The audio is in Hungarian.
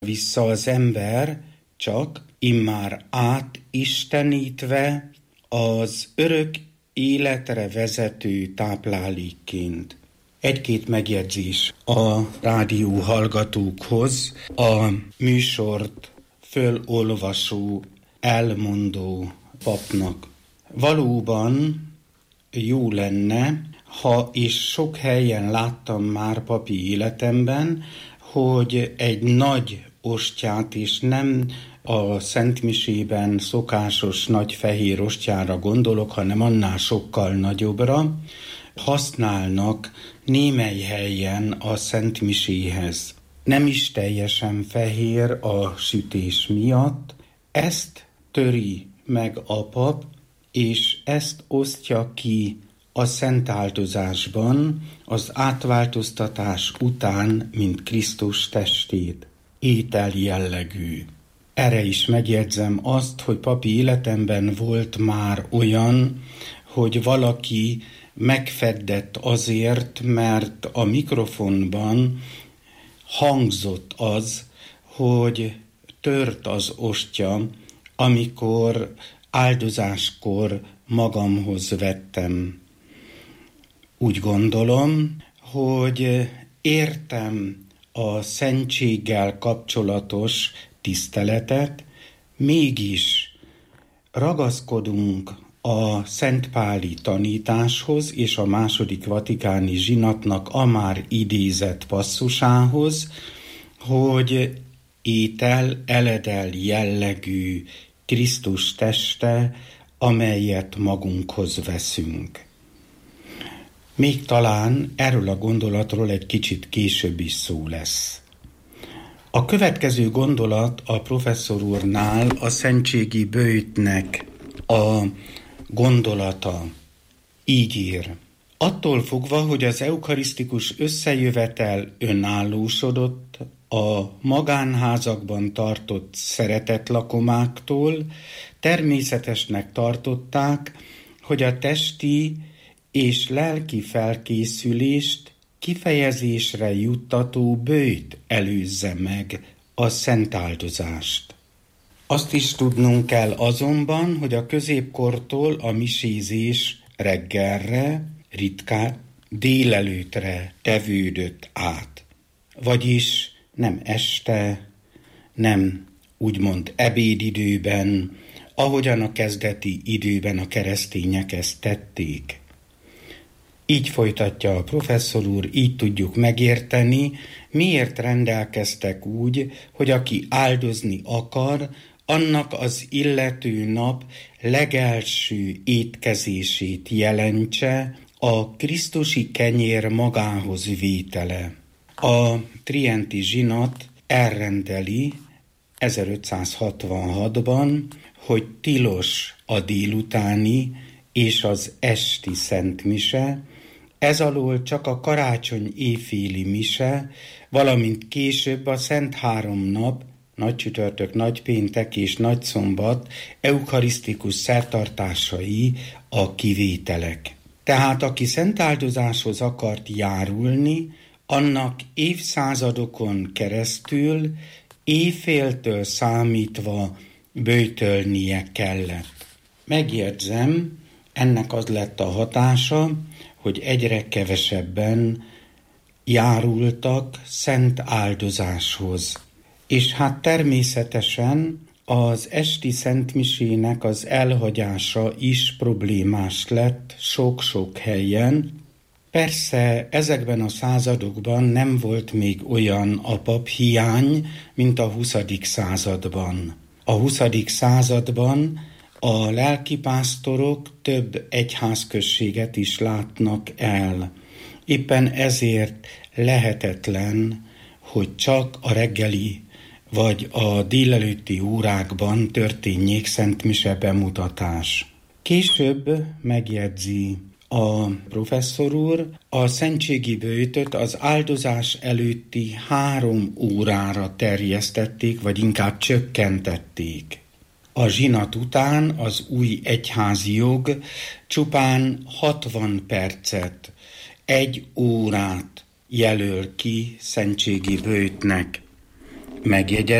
vissza az ember, csak immár átistenítve az örök életre vezető táplálékként. Egy-két megjegyzés a rádió hallgatókhoz, a műsort fölolvasó, elmondó papnak. Valóban jó lenne, ha és sok helyen láttam már papi életemben, hogy egy nagy ostját, és nem a szentmisében szokásos nagy fehér ostjára gondolok, hanem annál sokkal nagyobbra, használnak némely helyen a szentmiséhez. Nem is teljesen fehér a sütés miatt, ezt töri meg a pap, és ezt osztja ki a szentáldozásban, az átváltoztatás után, mint Krisztus testét. Étel jellegű. Erre is megjegyzem azt, hogy papi életemben volt már olyan, hogy valaki megfeddett azért, mert a mikrofonban hangzott az, hogy tört az ostya, amikor áldozáskor magamhoz vettem. Úgy gondolom, hogy értem a szentséggel kapcsolatos tiszteletet, mégis ragaszkodunk a szentpáli tanításhoz és a második vatikáni zsinatnak a már idézett passzusához, hogy étel eledel jellegű Krisztus teste, amelyet magunkhoz veszünk. Még talán erről a gondolatról egy kicsit később is szó lesz. A következő gondolat a professzor úrnál a szentségi böjtnek a gondolata. Így ír. Attól fogva, hogy az eukarisztikus összejövetel önállósodott, a magánházakban tartott szeretetlakomáktól természetesnek tartották, hogy a testi és lelki felkészülést kifejezésre juttató böjt előzze meg a szentáldozást. Azt is tudnunk kell azonban, hogy a középkortól a misézés reggelre, ritkán délelőtre tevődött át. Vagyis nem este, nem úgymond ebédidőben, ahogyan a kezdeti időben a keresztények ezt tették. Így folytatja a professzor úr, így tudjuk megérteni, miért rendelkeztek úgy, hogy aki áldozni akar, annak az illető nap legelső étkezését jelentse a krisztusi kenyér magához vétele. A trienti zsinat elrendeli 1566-ban, hogy tilos a délutáni és az esti szentmise, ez alól csak a karácsony éjféli mise, valamint később a Szent Háromnap, nagycsütörtök, nagypéntek és nagyszombat eukarisztikus szertartásai a kivételek. Tehát aki szentáldozáshoz akart járulni, annak évszázadokon keresztül éjféltől számítva böjtölnie kellett. Megjegyzem, ennek az lett a hatása, hogy egyre kevesebben járultak szent áldozáshoz. És hát természetesen az esti szentmisének az elhagyása is problémás lett sok-sok helyen. Persze ezekben a századokban nem volt még olyan a paphiány, mint a 20. században. A 20. században a lelkipásztorok több egyházközséget is látnak el. Éppen ezért lehetetlen, hogy csak a reggeli vagy a délelőtti órákban történjék szentmise bemutatás. Később megjegyzi a professzor úr, a szentségi böjtöt az áldozás előtti 3 órára terjesztették, vagy inkább csökkentették. A zsinat után az új egyházi jog csupán 60 percet, 1 órát jelöl ki szentségi böjtnek. megjegyezni,